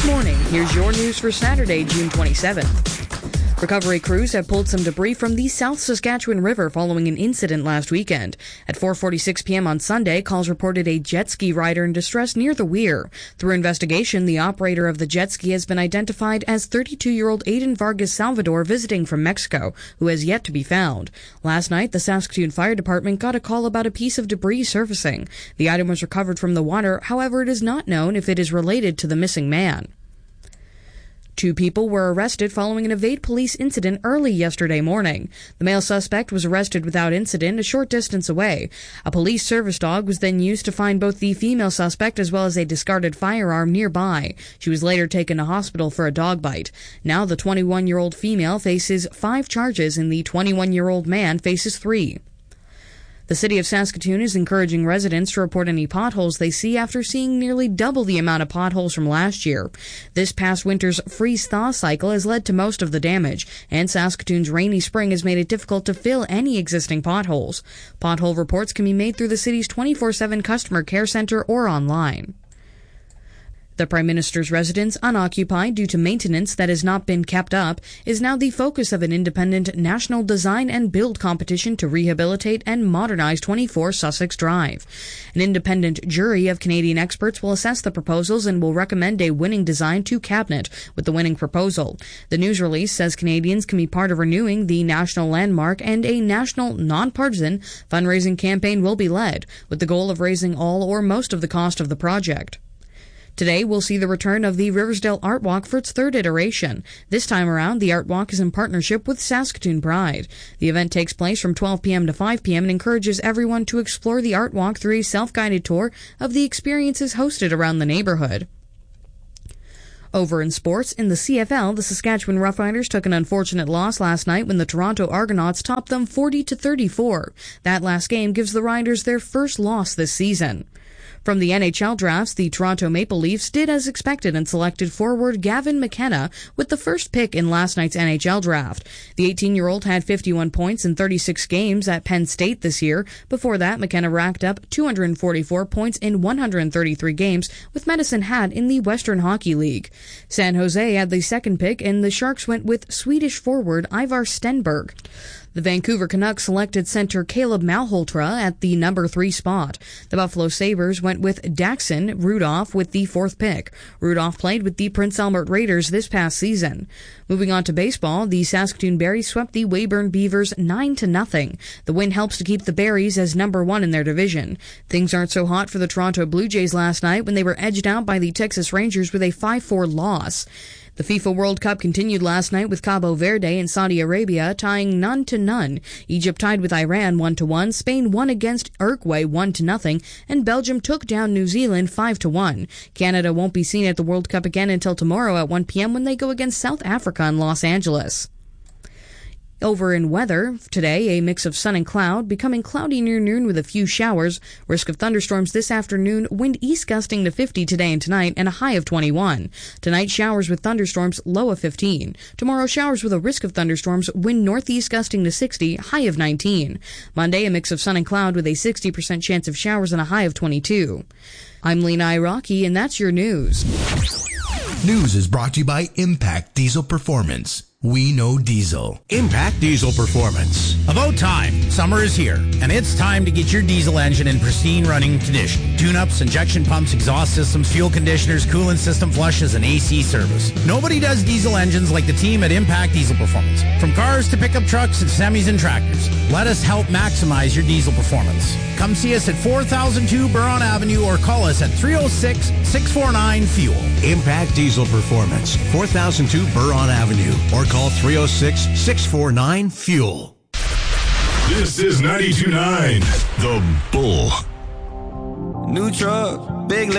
Good morning. Here's your news for Saturday, June 27th. Recovery crews have pulled some debris from the South Saskatchewan River following an incident last weekend. At 4:46 p.m. on Sunday, calls reported a jet ski rider in distress near the weir. Through investigation, the operator of the jet ski has been identified as 32-year-old Aiden Vargas Salvador visiting from Mexico, who has yet to be found. Last night, the Saskatoon Fire Department got a call about a piece of debris surfacing. The item was recovered from the water, however, it is not known if it is related to the missing man. 2 people were arrested following an evade police incident early yesterday morning. The male suspect was arrested without incident a short distance away. A police service dog was then used to find both the female suspect as well as a discarded firearm nearby. She was later taken to hospital for a dog bite. Now the 21-year-old female faces 5 charges and the 21-year-old man faces 3. The City of Saskatoon is encouraging residents to report any potholes they see after seeing nearly double the amount of potholes from last year. This past winter's freeze-thaw cycle has led to most of the damage, and Saskatoon's rainy spring has made it difficult to fill any existing potholes. Pothole reports can be made through the city's 24/7 customer care center or online. The Prime Minister's residence, unoccupied due to maintenance that has not been kept up, is now the focus of an independent national design and build competition to rehabilitate and modernize 24 Sussex Drive. An independent jury of Canadian experts will assess the proposals and will recommend a winning design to Cabinet with the winning proposal. The news release says Canadians can be part of renewing the national landmark, and a national, non-partisan fundraising campaign will be led, with the goal of raising all or most of the cost of the project. Today, we'll see the return of the Riversdale Art Walk for its 3rd iteration. This time around, the Art Walk is in partnership with Saskatoon Pride. The event takes place from 12 p.m. to 5 p.m. and encourages everyone to explore the Art Walk through a self-guided tour of the experiences hosted around the neighborhood. Over in sports, in the CFL, the Saskatchewan Roughriders took an unfortunate loss last night when the Toronto Argonauts topped them 40-34. That last game gives the Riders their first loss this season. From the NHL drafts, the Toronto Maple Leafs did as expected and selected forward Gavin McKenna with the first pick in last night's NHL draft. The 18-year-old had 51 points in 36 games at Penn State this year. Before that, McKenna racked up 244 points in 133 games with Medicine Hat in the Western Hockey League. San Jose had the second pick, and the Sharks went with Swedish forward Ivar Stenberg. The Vancouver Canucks selected center Caleb Malholtra at the number 3 spot. The Buffalo Sabres went with Daxon Rudolph with the 4th pick. Rudolph played with the Prince Albert Raiders this past season. Moving on to baseball, the Saskatoon Berries swept the Weyburn Beavers 9-0. The win helps to keep the Berries as number 1 in their division. Things aren't so hot for the Toronto Blue Jays last night when they were edged out by the Texas Rangers with a 5-4 loss. The FIFA World Cup continued last night with Cabo Verde and Saudi Arabia tying 0-0. Egypt tied with Iran 1-1, Spain won against Uruguay 1-0, and Belgium took down New Zealand 5-1. Canada won't be seen at the World Cup again until tomorrow at 1 p.m. when they go against South Africa in Los Angeles. Over in weather, today a mix of sun and cloud, becoming cloudy near noon with a few showers. Risk of thunderstorms this afternoon, wind east gusting to 50 today and tonight, and a high of 21. Tonight, showers with thunderstorms, low of 15. Tomorrow, showers with a risk of thunderstorms, wind northeast gusting to 60, high of 19. Monday, a mix of sun and cloud with a 60% chance of showers and a high of 22. I'm Lena Iraqi, and that's your news. News is brought to you by Impact Diesel Performance. We know diesel. Impact Diesel Performance. About time. Summer is here, and it's time to get your diesel engine in pristine running condition. Tune-ups, injection pumps, exhaust systems, fuel conditioners, coolant system flushes, and AC service. Nobody does diesel engines like the team at Impact Diesel Performance. From cars to pickup trucks and semis and tractors, let us help maximize your diesel performance. Come see us at 4002 Buron Avenue or call us at 306-649-FUEL. Impact Diesel Performance, 4002 Buron Avenue, or call 306-649-FUEL. This is 92.9 The Bull. New truck, big